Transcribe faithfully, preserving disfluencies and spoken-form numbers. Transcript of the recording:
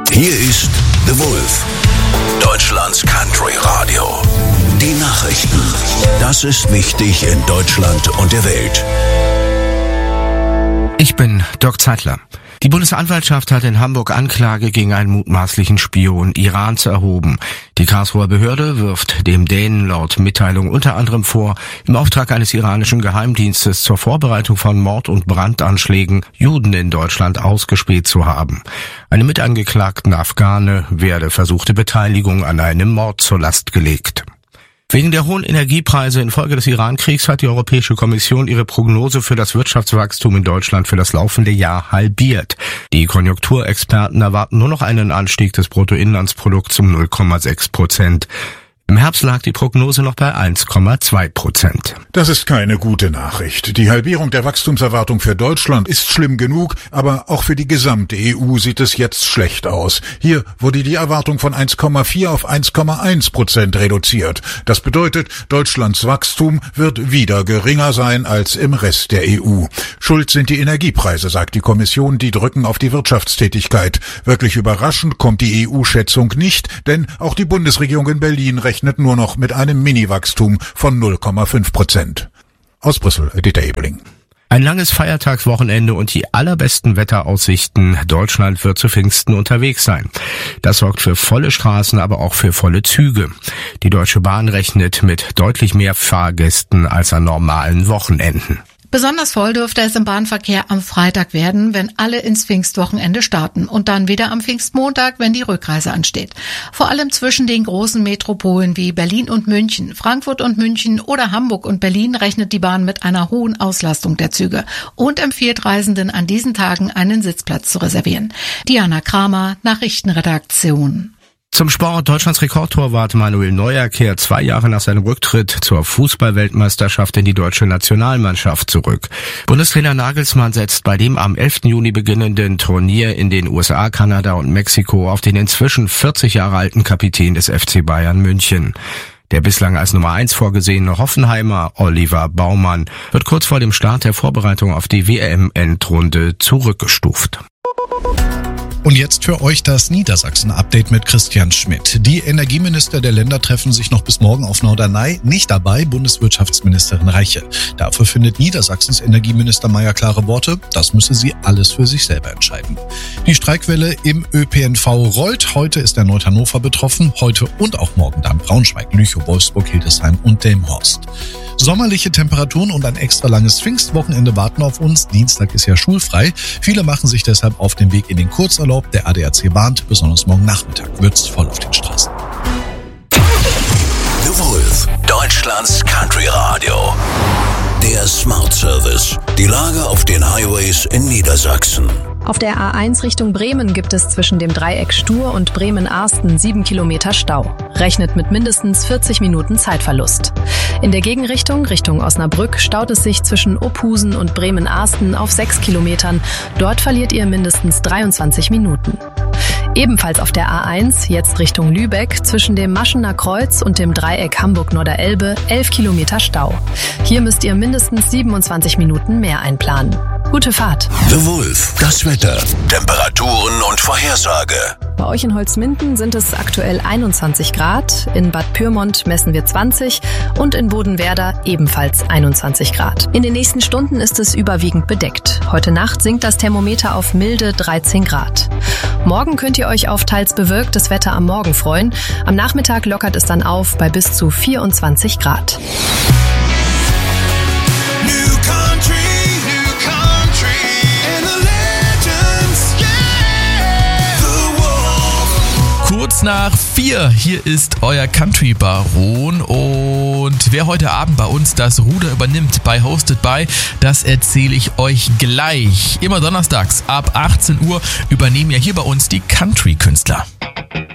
Hier ist The Wolf, Deutschlands Country Radio. Die Nachrichten. Das ist wichtig in Deutschland und der Welt. Ich bin Dirk Zeitler. Die Bundesanwaltschaft hat in Hamburg Anklage gegen einen mutmaßlichen Spion Irans erhoben. Die Karlsruher Behörde wirft dem Dänen laut Mitteilung unter anderem vor, im Auftrag eines iranischen Geheimdienstes zur Vorbereitung von Mord- und Brandanschlägen Juden in Deutschland ausgespäht zu haben. Einem mitangeklagten Afghane werde versuchte Beteiligung an einem Mord zur Last gelegt. Wegen der hohen Energiepreise infolge des Iran-Kriegs hat die Europäische Kommission ihre Prognose für das Wirtschaftswachstum in Deutschland für das laufende Jahr halbiert. Die Konjunkturexperten erwarten nur noch einen Anstieg des Bruttoinlandsprodukts um null Komma sechs Prozent. Im Herbst lag die Prognose noch bei eins Komma zwei Prozent. Das ist keine gute Nachricht. Die Halbierung der Wachstumserwartung für Deutschland ist schlimm genug, aber auch für die gesamte E U sieht es jetzt schlecht aus. Hier wurde die Erwartung von eins Komma vier auf eins Komma eins Prozent reduziert. Das bedeutet, Deutschlands Wachstum wird wieder geringer sein als im Rest der E U. Schuld sind die Energiepreise, sagt die Kommission, die drücken auf die Wirtschaftstätigkeit. Wirklich überraschend kommt die E U-Schätzung nicht, denn auch die Bundesregierung in Berlin rechnet nur noch mit einem Mini-Wachstum von null Komma fünf Prozent. Aus Brüssel, Dieter Ebeling. Ein langes Feiertagswochenende und die allerbesten Wetteraussichten. Deutschland wird zu Pfingsten unterwegs sein. Das sorgt für volle Straßen, aber auch für volle Züge. Die Deutsche Bahn rechnet mit deutlich mehr Fahrgästen als an normalen Wochenenden. Besonders voll dürfte es im Bahnverkehr am Freitag werden, wenn alle ins Pfingstwochenende starten und dann wieder am Pfingstmontag, wenn die Rückreise ansteht. Vor allem zwischen den großen Metropolen wie Berlin und München, Frankfurt und München oder Hamburg und Berlin rechnet die Bahn mit einer hohen Auslastung der Züge und empfiehlt Reisenden an diesen Tagen einen Sitzplatz zu reservieren. Diana Kramer, Nachrichtenredaktion. Zum Sport. Deutschlands Rekordtorwart Manuel Neuer kehrt zwei Jahre nach seinem Rücktritt zur Fußball-Weltmeisterschaft in die deutsche Nationalmannschaft zurück. Bundestrainer Nagelsmann setzt bei dem am elften Juni beginnenden Turnier in den U S A, Kanada und Mexiko auf den inzwischen vierzig Jahre alten Kapitän des F C Bayern München. Der bislang als Nummer eins vorgesehene Hoffenheimer Oliver Baumann wird kurz vor dem Start der Vorbereitung auf die W M-Endrunde zurückgestuft. Und jetzt für euch das Niedersachsen-Update mit Christian Schmidt. Die Energieminister der Länder treffen sich noch bis morgen auf Norderney. Nicht dabei Bundeswirtschaftsministerin Reiche. Dafür findet Niedersachsens Energieminister Mayer klare Worte. Das müsse sie alles für sich selber entscheiden. Die Streikwelle im Ö P N V rollt. Heute ist erneut Hannover betroffen. Heute und auch morgen dann Braunschweig, Lüchow, Wolfsburg, Hildesheim und Delmenhorst. Sommerliche Temperaturen und ein extra langes Pfingstwochenende warten auf uns. Dienstag ist ja schulfrei. Viele machen sich deshalb auf den Weg in den Kurzurlaub. Der A D A C warnt, besonders morgen Nachmittag wird's voll auf den Straßen. The Wolf, Deutschlands Country Radio. Der Smart Service. Die Lage auf den Highways in Niedersachsen. Auf der A eins Richtung Bremen gibt es zwischen dem Dreieck Stur und Bremen-Arsten sieben Kilometer Stau. Rechnet mit mindestens vierzig Minuten Zeitverlust. In der Gegenrichtung, Richtung Osnabrück, staut es sich zwischen Opphusen und Bremen-Arsten auf sechs Kilometern. Dort verliert ihr mindestens dreiundzwanzig Minuten. Ebenfalls auf der A eins, jetzt Richtung Lübeck, zwischen dem Maschener Kreuz und dem Dreieck Hamburg-Norderelbe elf Kilometer Stau. Hier müsst ihr mindestens siebenundzwanzig Minuten mehr einplanen. Gute Fahrt. The Wolf, das Wetter, Temperaturen und Vorhersage. Bei euch in Holzminden sind es aktuell einundzwanzig Grad, in Bad Pyrmont messen wir zwanzig und in Bodenwerder ebenfalls einundzwanzig Grad. In den nächsten Stunden ist es überwiegend bedeckt. Heute Nacht sinkt das Thermometer auf milde dreizehn Grad. Morgen könnt ihr euch auf teils bewölktes Wetter am Morgen freuen. Am Nachmittag lockert es dann auf bei bis zu vierundzwanzig Grad. Kurz nach vier, hier ist euer Country Baron und wer heute Abend bei uns das Ruder übernimmt bei Hosted By, das erzähle ich euch gleich. Immer donnerstags ab achtzehn Uhr übernehmen ja hier bei uns die Country-Künstler.